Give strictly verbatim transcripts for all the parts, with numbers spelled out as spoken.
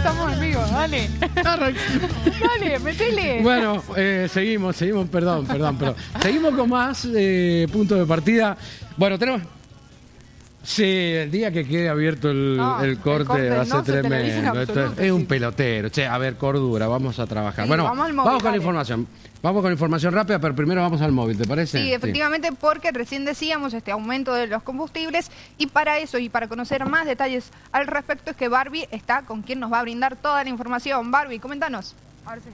estamos en vivo, dale. Dale, metele. Bueno, eh, seguimos, seguimos, perdón, perdón, perdón. Seguimos con más eh, puntos de partida. Bueno, tenemos... Sí, el día que quede abierto el, no, el, corte, el corte va a no ser se televisa en tremendo. Esto es, absoluto, es un sí. pelotero. Che, a ver, cordura, vamos a trabajar. Sí, bueno, vamos al móvil, vamos con dale. la información. Vamos con la información rápida, pero primero vamos al móvil, ¿te parece? Sí, efectivamente, porque recién decíamos este aumento de los combustibles y para eso y para conocer más detalles al respecto es que Barbie está con quien nos va a brindar toda la información. Barbie, coméntanos. A ver si...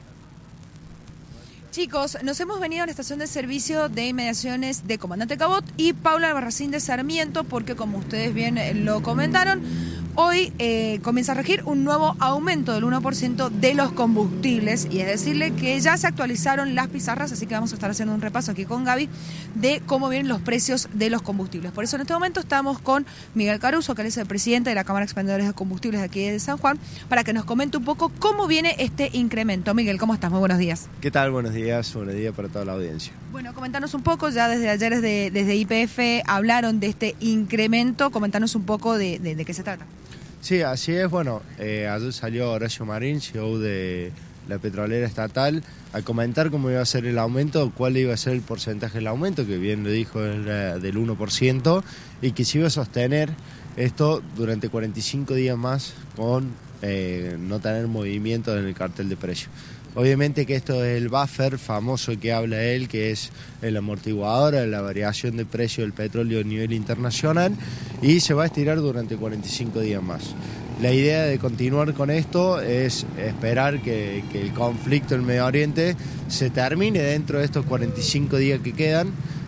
Chicos, nos hemos venido a la estación de servicio de inmediaciones de Comandante Cabot y Paula Albarracín de Sarmiento porque, como ustedes bien lo comentaron, hoy eh, comienza a regir un nuevo aumento del uno por ciento de los combustibles y es decirle que ya se actualizaron las pizarras, así que vamos a estar haciendo un repaso aquí con Gaby de cómo vienen los precios de los combustibles. Por eso en este momento estamos con Miguel Caruso, que es el presidente de la Cámara de Expendedores de Combustibles de aquí de San Juan, para que nos comente un poco cómo viene este incremento. Miguel, ¿cómo estás? Muy buenos días. ¿Qué tal? Buenos días. Buenos días para toda la audiencia. Bueno, comentanos un poco, ya desde ayer desde, desde Y P F hablaron de este incremento, comentanos un poco de, de, de qué se trata. Sí, así es. Bueno, eh, ayer salió Horacio Marín, C E O de la petrolera estatal, a comentar cómo iba a ser el aumento, cuál iba a ser el porcentaje del aumento, que bien lo dijo, era del uno por ciento, y que se iba a sostener esto durante cuarenta y cinco días más con eh, no tener movimiento en el cartel de precios. Obviamente que esto es el buffer famoso que habla él, que es el amortiguador de la variación de precio del petróleo a nivel internacional y se va a estirar durante cuarenta y cinco días más. La idea de continuar con esto es esperar que, que el conflicto en Medio Oriente se termine dentro de estos cuarenta y cinco días que quedan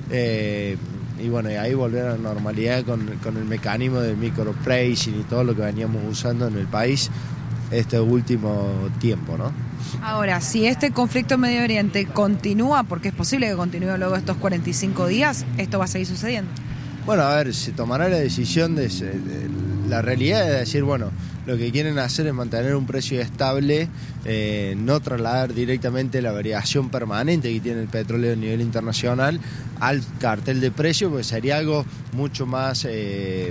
eh, y bueno, y ahí volver a la normalidad con, con el mecanismo del micropricing y todo lo que veníamos usando en el país este último tiempo, ¿no? Ahora, si este conflicto en Medio Oriente continúa, porque es posible que continúe luego estos cuarenta y cinco días, esto va a seguir sucediendo. Bueno, a ver, se tomará la decisión de, de la realidad es decir, bueno, lo que quieren hacer es mantener un precio estable, eh, no trasladar directamente la variación permanente que tiene el petróleo a nivel internacional al cartel de precios, porque sería algo mucho más eh,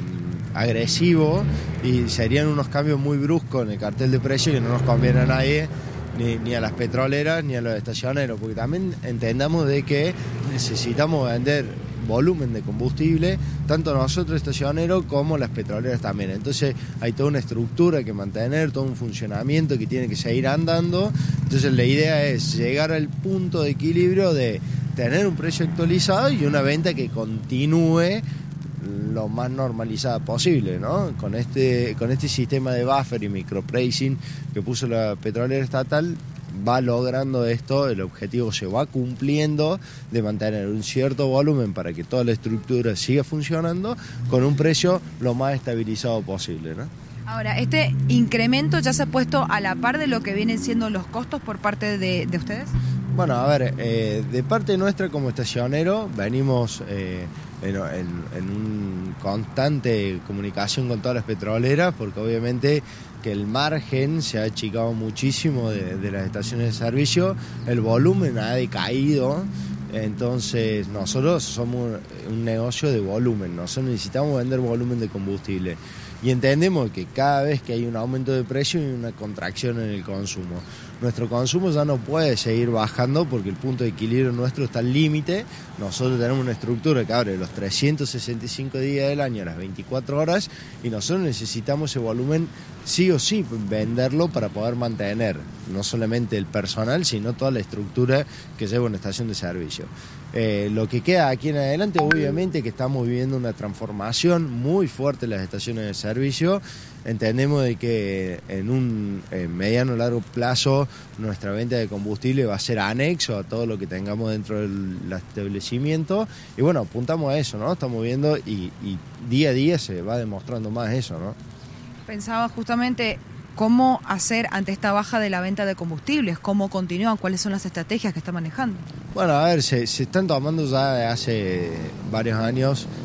agresivo y serían unos cambios muy bruscos en el cartel de precios que no nos conviene a nadie. Ni, ni a las petroleras ni a los estacioneros, porque también entendamos de que necesitamos vender volumen de combustible, tanto nosotros estacioneros como las petroleras también. Entonces hay toda una estructura que mantener, todo un funcionamiento que tiene que seguir andando. Entonces la idea es llegar al punto de equilibrio de tener un precio actualizado y una venta que continúe lo más normalizada posible, ¿no? Con este, con este sistema de buffer y micropricing que puso la petrolera estatal, va logrando esto, el objetivo se va cumpliendo de mantener un cierto volumen para que toda la estructura siga funcionando con un precio lo más estabilizado posible, ¿no? Ahora, ¿este incremento ya se ha puesto a la par de lo que vienen siendo los costos por parte de, de ustedes? Bueno, a ver, eh, de parte nuestra como estacionero venimos eh, en, en, en un constante comunicación con todas las petroleras porque obviamente que el margen se ha achicado muchísimo de, de las estaciones de servicio, el volumen ha decaído, entonces nosotros somos un negocio de volumen, nosotros necesitamos vender volumen de combustible. Y entendemos que cada vez que hay un aumento de precio hay una contracción en el consumo. Nuestro consumo ya no puede seguir bajando porque el punto de equilibrio nuestro está al límite. Nosotros tenemos una estructura que abre los trescientos sesenta y cinco días del año a las veinticuatro horas y nosotros necesitamos ese volumen sí o sí venderlo para poder mantener no solamente el personal, sino toda la estructura que lleva una estación de servicio. Eh, lo que queda aquí en adelante, obviamente que estamos viviendo una transformación muy fuerte en las estaciones de servicio. Entendemos de que en un en mediano o largo plazo nuestra venta de combustible va a ser anexo a todo lo que tengamos dentro del establecimiento y bueno, apuntamos a eso, ¿no? Estamos viendo y, y día a día se va demostrando más eso, ¿no? Pensaba justamente cómo hacer ante esta baja de la venta de combustibles, cómo continúan, cuáles son las estrategias que está manejando. Bueno, a ver, se, se están tomando ya de hace varios años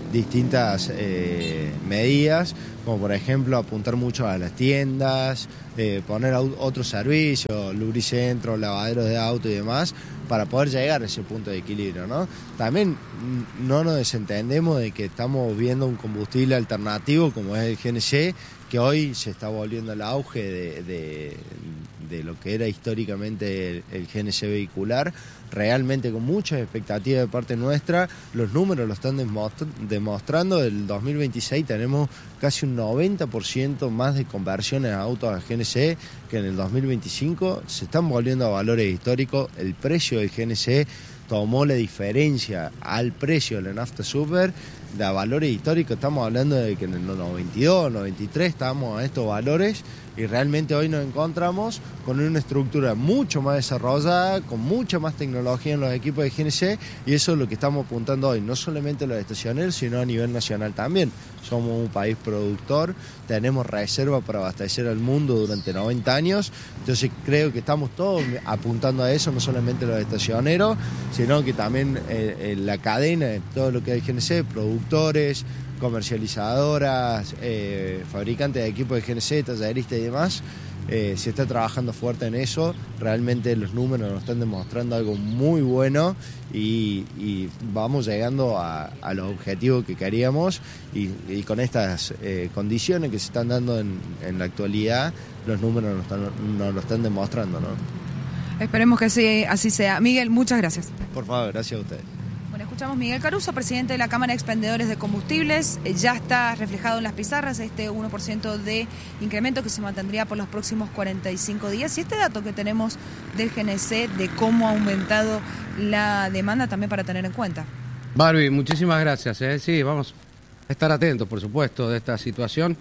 distintas eh, medidas, como por ejemplo apuntar mucho a las tiendas, eh, poner otros servicios, lubricentro, lavaderos de auto y demás, para poder llegar a ese punto de equilibrio, ¿no? También no nos desentendemos de que estamos viendo un combustible alternativo como es el G N C, que hoy se está volviendo al auge de, de, de lo que era históricamente el, el G N C vehicular, realmente con muchas expectativas de parte nuestra. Los números lo están demostrando. Del dos mil veintiséis tenemos casi un noventa por ciento más de conversiones a autos a G N C que en el dos mil veinticinco. Se están volviendo a valores históricos. El precio del G N C tomó la diferencia al precio de la nafta super de a valores históricos. Estamos hablando de que en el noventa y dos, noventa y tres estábamos a estos valores, y realmente hoy nos encontramos con una estructura mucho más desarrollada, con mucha más tecnología en los equipos de G N C, y eso es lo que estamos apuntando hoy, no solamente los estacioneros, sino a nivel nacional también. Somos un país productor, tenemos reserva para abastecer al mundo durante noventa años, entonces creo que estamos todos apuntando a eso, no solamente los estacioneros, sino que también eh, eh, la cadena de todo lo que hay G N C, productores, comercializadoras, eh, fabricantes de equipos de G N C, talleristas y demás. Eh, se está trabajando fuerte en eso. Realmente los números nos están demostrando algo muy bueno, y, y vamos llegando a, a los objetivos que queríamos, y, y con estas eh, condiciones que se están dando en, en la actualidad, los números nos, están, nos lo están demostrando, ¿no? Esperemos que sí, así sea. Miguel, muchas gracias. Por favor, gracias a ustedes. Escuchamos a Miguel Caruso, presidente de la Cámara de Expendedores de Combustibles. Eh, ya está reflejado en las pizarras este uno por ciento de incremento que se mantendría por los próximos cuarenta y cinco días. Y este dato que tenemos del G N C de cómo ha aumentado la demanda también para tener en cuenta. Barbie, muchísimas gracias. ¿eh? Sí, vamos a estar atentos, por supuesto, de esta situación.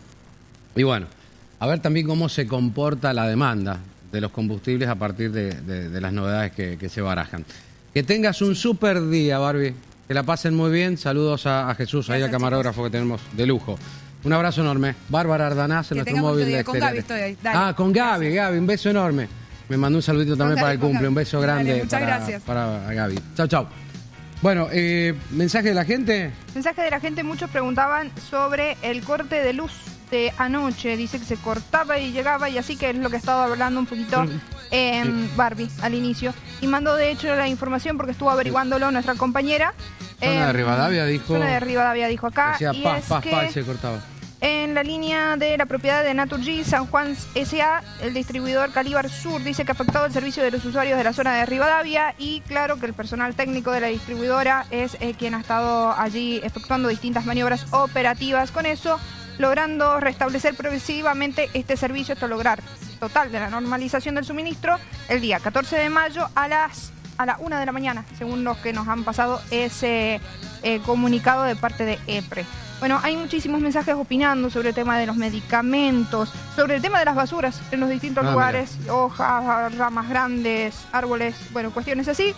Y bueno, a ver también cómo se comporta la demanda de los combustibles a partir de, de, de las novedades que, que se barajan. Que tengas un súper día, Barbie. Que la pasen muy bien. Saludos a, a Jesús, gracias, ahí al camarógrafo, chicos, que tenemos de lujo. Un abrazo enorme. Bárbara Ardanaz, en nuestro móvil de con Gaby estoy ahí. Dale. Ah, con Gaby, gracias. Gaby, un beso enorme. Me mandó un saludito con también Gaby, para el cumple. Un beso grande. Dale, muchas para, gracias. para Gaby. Chao, chao. Bueno, eh, ¿mensaje de la gente? Mensaje de la gente. Muchos preguntaban sobre el corte de luz de anoche. Dice que se cortaba y llegaba, y así, que es lo que estaba hablando un poquito eh, Barbie al inicio. Y mandó de hecho la información porque estuvo averiguándolo nuestra compañera. Zona eh, de Rivadavia dijo. Zona de Rivadavia dijo acá. Decía, y pa, es pa, que pa, y se cortaba. En la línea de la propiedad de Naturgy San Juan S A, el distribuidor Calíbar Sur dice que ha afectado el servicio de los usuarios de la zona de Rivadavia, y claro que el personal técnico de la distribuidora es eh, quien ha estado allí efectuando distintas maniobras operativas. Con eso, logrando restablecer progresivamente este servicio hasta lograr total de la normalización del suministro el día catorce de mayo a las a la una de la mañana, según los que nos han pasado ese eh, comunicado de parte de EPRE. Bueno, hay muchísimos mensajes opinando sobre el tema de los medicamentos, sobre el tema de las basuras en los distintos ah, lugares, mira. Hojas, ramas grandes, árboles, bueno, cuestiones así.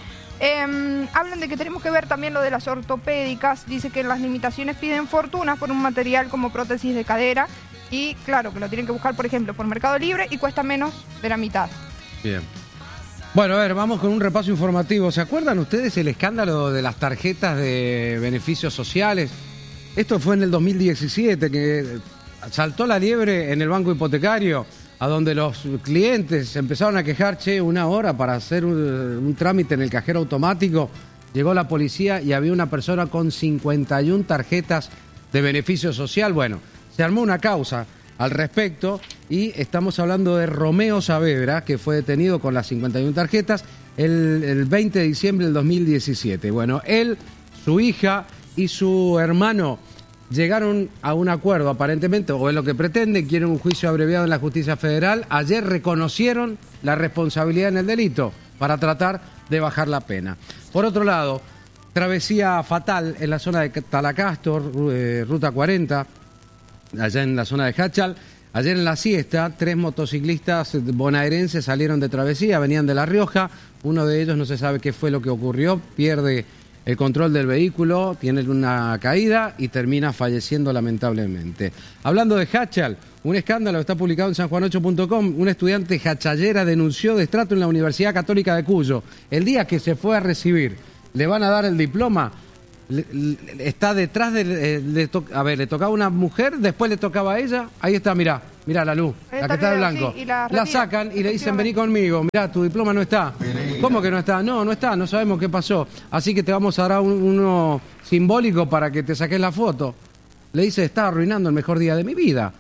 Eh, hablan de que tenemos que ver también lo de las ortopédicas. Dice que las limitaciones piden fortunas por un material como prótesis de cadera, y claro que lo tienen que buscar, por ejemplo, por Mercado Libre, y cuesta menos de la mitad. Bien. Bueno, a ver, vamos con un repaso informativo. ¿Se acuerdan ustedes el escándalo de las tarjetas de beneficios sociales? Esto fue en el dos mil diecisiete, que saltó la liebre en el banco hipotecario, a donde los clientes empezaron a quejar, che, una hora para hacer un, un trámite en el cajero automático. Llegó la policía y había una persona con cincuenta y una tarjetas de beneficio social. Bueno, se armó una causa al respecto, y estamos hablando de Romeo Saavedra, que fue detenido con las cincuenta y una tarjetas el, el veinte de diciembre del dos mil diecisiete. Bueno, él, su hija y su hermano llegaron a un acuerdo, aparentemente, o es lo que pretenden, quieren un juicio abreviado en la justicia federal. Ayer reconocieron la responsabilidad en el delito para tratar de bajar la pena. Por otro lado, travesía fatal en la zona de Talacastor, eh, ruta cuarenta, allá en la zona de Hachal. Ayer en la siesta, tres motociclistas bonaerenses salieron de travesía, venían de La Rioja. Uno de ellos no se sabe qué fue lo que ocurrió, pierde el control del vehículo, tiene una caída y termina falleciendo lamentablemente. Hablando de Hachal, un escándalo está publicado en san juan ocho punto com. Un estudiante hachallera denunció destrato en la Universidad Católica de Cuyo. El día que se fue a recibir, le van a dar el diploma, le, le, está detrás de... Eh, le to, a ver, le tocaba a una mujer, después le tocaba a ella. Ahí está, mirá, mirá la luz, la que está de blanco. Sí, la, la sacan y le dicen, vení conmigo, mirá, tu diploma no está. ¿Cómo que no está? No, no está, no sabemos qué pasó. Así que te vamos a dar un, uno simbólico para que te saques la foto. Le dice, está arruinando el mejor día de mi vida.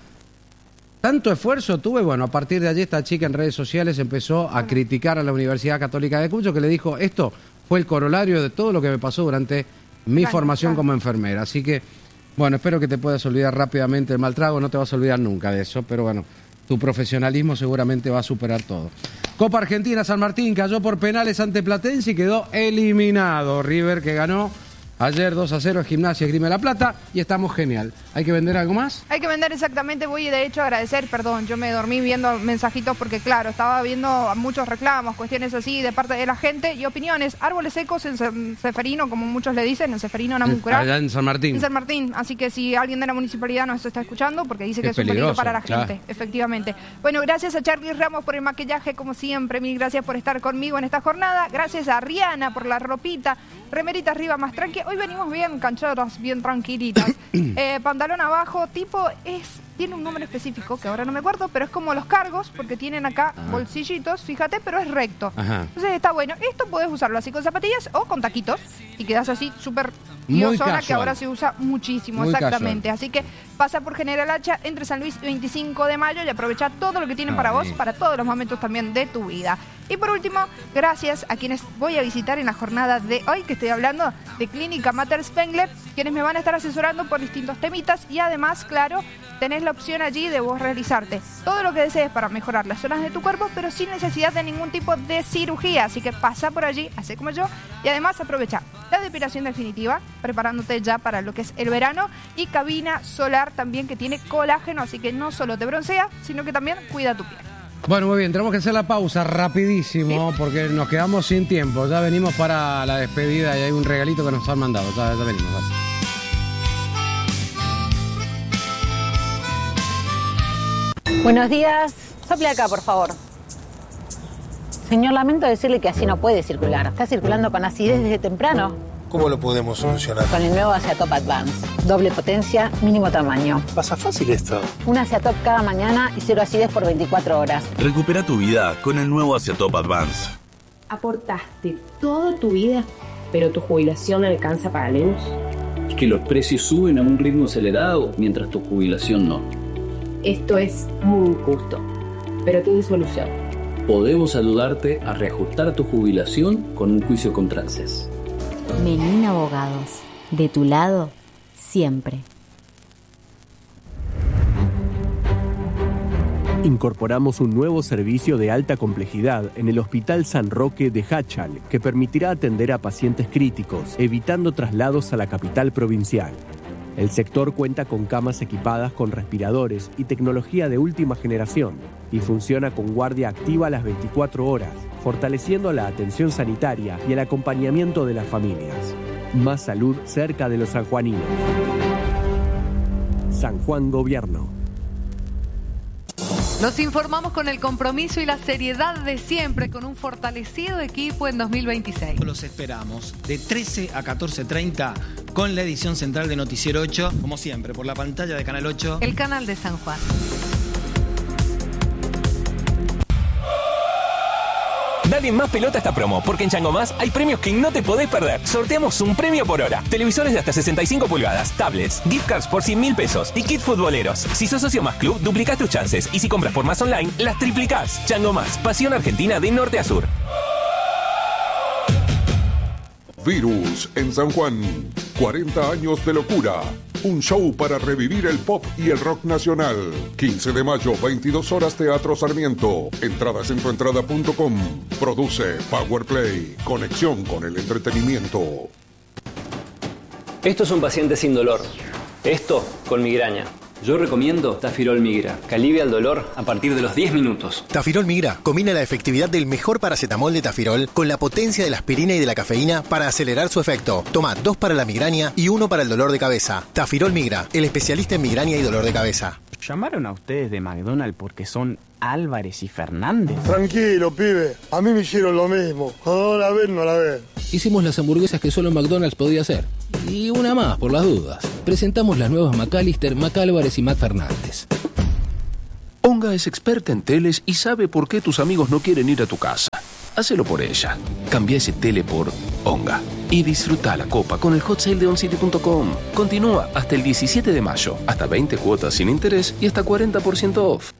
Tanto esfuerzo tuve, bueno, a partir de allí esta chica en redes sociales empezó a criticar a la Universidad Católica de Cuyo, que le dijo, esto fue el corolario de todo lo que me pasó durante mi Claro, formación claro. como enfermera. Así que, bueno, espero que te puedas olvidar rápidamente del mal trago, no te vas a olvidar nunca de eso, pero bueno, tu profesionalismo seguramente va a superar todo. Copa Argentina, San Martín cayó por penales ante Platense y quedó eliminado. River que ganó ayer dos a cero, Gimnasia Esgrima de La Plata, y estamos genial. ¿Hay que vender algo más? Hay que vender exactamente, voy de hecho a agradecer, perdón, yo me dormí viendo mensajitos porque claro, estaba viendo muchos reclamos, cuestiones así de parte de la gente y opiniones. Árboles secos en Ce- Ceferino, como muchos le dicen, en Ceferino, Namuncurá. Allá en San Martín. En San Martín, así que si alguien de la municipalidad nos está escuchando, porque dice que Es es un peligro peligroso, para la claro. gente, efectivamente. Bueno, gracias a Charlie Ramos por el maquillaje, como siempre, mil gracias por estar conmigo en esta jornada, gracias a Rihanna por la ropita, remerita arriba más tranqui, hoy venimos bien cancheras, bien tranquilitas, eh, pantalón abajo, tipo, es tiene un nombre específico, que ahora no me acuerdo, pero es como los cargos, porque tienen acá Ah. bolsillitos, fíjate, pero es recto. Ajá. Entonces está bueno. Esto podés usarlo así con zapatillas o con taquitos y quedás así súper Muy diosona, que casual. ahora se usa muchísimo, Muy exactamente. Así que pasa por General Hacha entre San Luis y veinticinco de mayo y aprovecha todo lo que tienen Ah, para vos, bien. para todos los momentos también de tu vida. Y por último, gracias a quienes voy a visitar en la jornada de hoy, que estoy hablando de Clínica Mater Spengler, quienes me van a estar asesorando por distintos temitas y además, claro, tenés la opción allí de vos realizarte todo lo que desees para mejorar las zonas de tu cuerpo, pero sin necesidad de ningún tipo de cirugía. Así que pasa por allí, así como yo, y además aprovecha la depilación definitiva, preparándote ya para lo que es el verano, y cabina solar también que tiene colágeno, así que no solo te broncea, sino que también cuida tu piel. Bueno, muy bien, tenemos que hacer la pausa rapidísimo porque nos quedamos sin tiempo. Ya venimos para la despedida y hay un regalito que nos han mandado. Ya, ya venimos. Vale. Buenos días. Sople acá, por favor. Señor, lamento decirle que así no puede circular. Está circulando con acidez desde temprano. ¿Cómo lo podemos solucionar? Con el nuevo Aciatop Advance. Doble potencia, mínimo tamaño. Pasa fácil esto. Un Aciatop cada mañana y cero acidez por veinticuatro horas. Recupera tu vida con el nuevo Aciatop Advance. Aportaste toda tu vida, pero tu jubilación alcanza para Lenus. Es que los precios suben a un ritmo acelerado mientras tu jubilación no. Esto es muy injusto, pero tiene solución. Podemos ayudarte a reajustar tu jubilación con un juicio contra Access. Menin Abogados, de tu lado, siempre. Incorporamos un nuevo servicio de alta complejidad en el Hospital San Roque de Hachal, que permitirá atender a pacientes críticos, evitando traslados a la capital provincial. El sector cuenta con camas equipadas con respiradores y tecnología de última generación, y funciona con guardia activa las veinticuatro horas, fortaleciendo la atención sanitaria y el acompañamiento de las familias. Más salud cerca de los sanjuaninos. San Juan Gobierno. Nos informamos con el compromiso y la seriedad de siempre con un fortalecido equipo en dos mil veintiséis. Los esperamos de trece a catorce treinta con la edición central de Noticiero ocho, como siempre, por la pantalla de Canal ocho. El canal de San Juan. Dale más pelota a esta promo, porque en Chango Más hay premios que no te podés perder. Sorteamos un premio por hora. Televisores de hasta sesenta y cinco pulgadas, tablets, gift cards por cien mil pesos y kit futboleros. Si sos socio Más Club, duplicás tus chances. Y si compras por Más Online, las triplicás. Chango Más, pasión argentina de norte a sur. Virus en San Juan. cuarenta años de locura. Un show para revivir el pop y el rock nacional. quince de mayo, veintidós horas, Teatro Sarmiento. Entradas en tuentrada punto com. Produce Powerplay. Conexión con el entretenimiento. Estos son pacientes sin dolor. Esto con migraña. Yo recomiendo Tafirol Migra, Que alivia el dolor a partir de los diez minutos. Tafirol Migra combina la efectividad del mejor paracetamol de Tafirol con la potencia de la aspirina y de la cafeína para acelerar su efecto. Toma dos para la migraña y uno para el dolor de cabeza. Tafirol Migra, el especialista en migraña y dolor de cabeza. ¿Llamaron a ustedes de McDonald's porque son Álvarez y Fernández? Tranquilo, pibe. A mí me hicieron lo mismo. Ahora la ven, no la ven. Hicimos las hamburguesas que solo McDonald's podía hacer. Y una más, por las dudas. Presentamos las nuevas McAllister, McAlvarez y Mac Fernández. Onga es experta en teles y sabe por qué tus amigos no quieren ir a tu casa. Hacelo por ella. Cambia ese tele por Onga. Y disfruta la copa con el hot sale de oncity punto com. Continúa hasta el diecisiete de mayo. Hasta veinte cuotas sin interés y hasta cuarenta por ciento off.